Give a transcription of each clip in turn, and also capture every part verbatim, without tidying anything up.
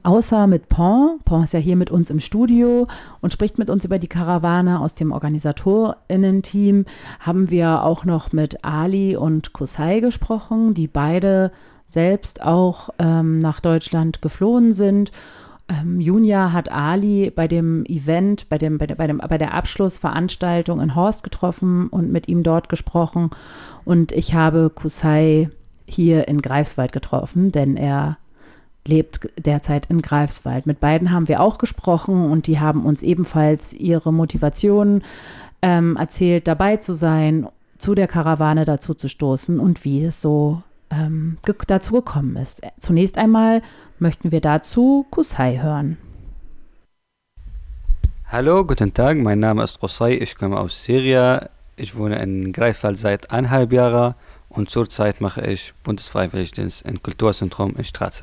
außer mit Pon, Pon ist ja hier mit uns im Studio und spricht mit uns über die Karawane aus dem OrganisatorInnen-Team, haben wir auch noch mit Ali und Kusai gesprochen, die beide selbst auch ähm, nach Deutschland geflohen sind. Ähm, Junia hat Ali bei dem Event, bei, dem, bei, der, bei, dem, bei der Abschlussveranstaltung in Horst getroffen und mit ihm dort gesprochen. Und ich habe Kusai hier in Greifswald getroffen, denn er lebt derzeit in Greifswald. Mit beiden haben wir auch gesprochen und die haben uns ebenfalls ihre Motivation ähm, erzählt, dabei zu sein, zu der Karawane dazu zu stoßen und wie es so ähm, ge- dazu gekommen ist. Zunächst einmal möchten wir dazu Kusai hören. Hallo, guten Tag, mein Name ist Kusai, ich komme aus Syrien. Ich wohne in Greifswald seit eineinhalb Jahren und zurzeit mache ich Bundesfreiwilligendienst im Kulturzentrum in Straße.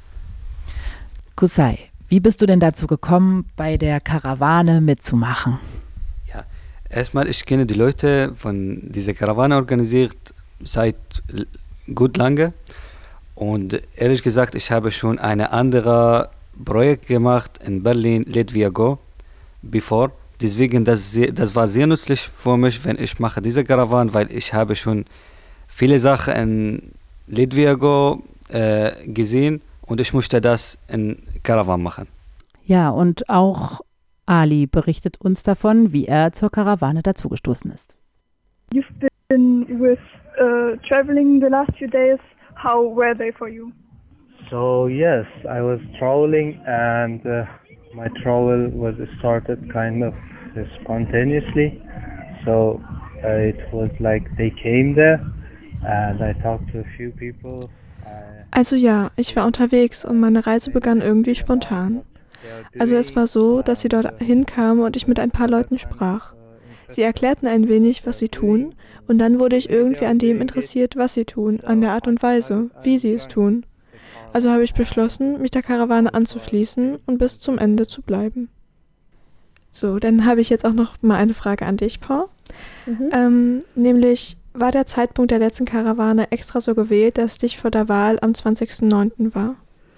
Kusai, wie bist du denn dazu gekommen, bei der Karawane mitzumachen? Ja, erstmal, ich kenne die Leute von dieser Karawane organisiert seit l- gut lange und ehrlich gesagt, ich habe schon eine andere Projekt gemacht in Berlin, Let Wir Go, bevor. Deswegen, das, sehr, das war sehr nützlich für mich, wenn ich mache diese Karawane, weil ich habe schon viele Sachen in Let Wir Go äh, gesehen und ich möchte das in Karawane machen. Ja, und auch Ali berichtet uns davon, wie er zur Karawane dazugestoßen ist. You've been with uh, traveling the last few days. How were they for you? So yes, I was traveling and uh, my travel was started kind of spontaneously. So uh, it was like they came there and I talked to a few people. I Also ja, ich war unterwegs und meine Reise begann irgendwie spontan. Also es war so, dass sie dort hinkamen und ich mit ein paar Leuten sprach. Sie erklärten ein wenig, was sie tun, und dann wurde ich irgendwie an dem interessiert, was sie tun, an der Art und Weise, wie sie es tun. Also habe ich beschlossen, mich der Karawane anzuschließen und bis zum Ende zu bleiben. So, dann habe ich jetzt auch noch mal eine Frage an dich, Paul. Mhm. Ähm, nämlich, war der Zeitpunkt der letzten Karawane extra so gewählt, dass dich vor der Wahl am zwanzigsten neunten war?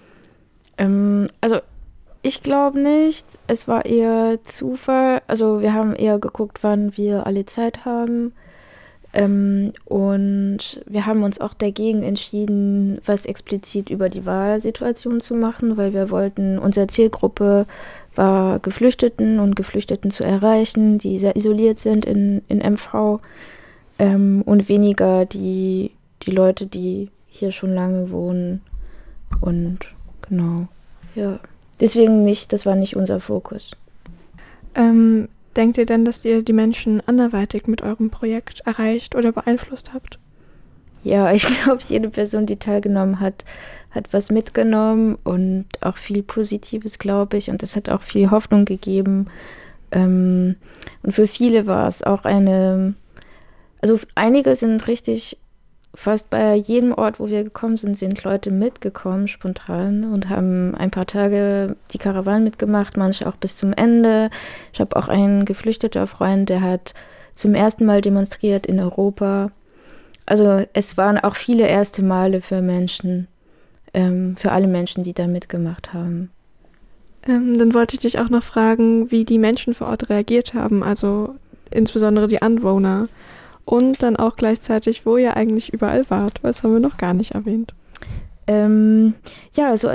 Ähm, also ich glaube nicht. Es war eher Zufall. Also wir haben eher geguckt, wann wir alle Zeit haben. Ähm, und wir haben uns auch dagegen entschieden, was explizit über die Wahlsituation zu machen, weil wir wollten, unsere Zielgruppe war Geflüchteten und Geflüchteten zu erreichen, die sehr isoliert sind in, in M V. Ähm, und weniger die, die Leute, die hier schon lange wohnen. Und genau, ja. Deswegen nicht, das war nicht unser Fokus. Ähm, denkt ihr denn, dass ihr die Menschen anderweitig mit eurem Projekt erreicht oder beeinflusst habt? Ja, ich glaube, jede Person, die teilgenommen hat, hat was mitgenommen und auch viel Positives, glaube ich. Und das hat auch viel Hoffnung gegeben. Ähm, und für viele war es auch eine... Also einige sind richtig, fast bei jedem Ort, wo wir gekommen sind, sind Leute mitgekommen, spontan, und haben ein paar Tage die Karawane mitgemacht, manche auch bis zum Ende. Ich habe auch einen geflüchteter Freund, der hat zum ersten Mal demonstriert in Europa. Also es waren auch viele erste Male für Menschen, ähm, für alle Menschen, die da mitgemacht haben. Ähm, dann wollte ich dich auch noch fragen, wie die Menschen vor Ort reagiert haben, also insbesondere die Anwohner. Und dann auch gleichzeitig, wo ihr eigentlich überall wart, weil das haben wir noch gar nicht erwähnt. Ähm, ja, also